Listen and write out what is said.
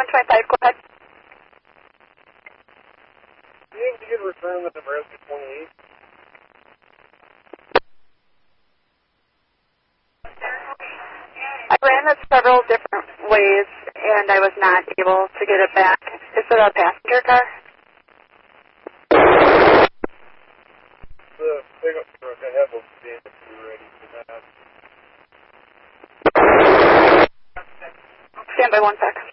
25, go ahead. You think you could return the Nebraska 28? I ran it several different ways, and I was not able to get it back. Is it a passenger car? The pickup truck, I have a van if you're ready for that. Stand by 1 sec.